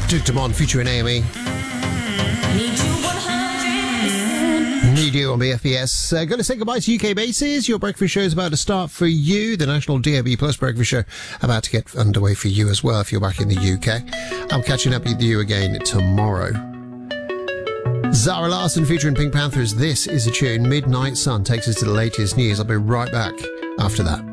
Duke Dumont featuring AME. Need you on BFBS. Going to say goodbye to UK bases. Your breakfast show is about to start for you. The National DAB Plus breakfast show about to get underway for you as well if you're back in the UK. I'm catching up with you again tomorrow. Zara Larsson featuring Pink Panthers. This is a tune. Midnight Sun takes us to the latest news. I'll be right back after that.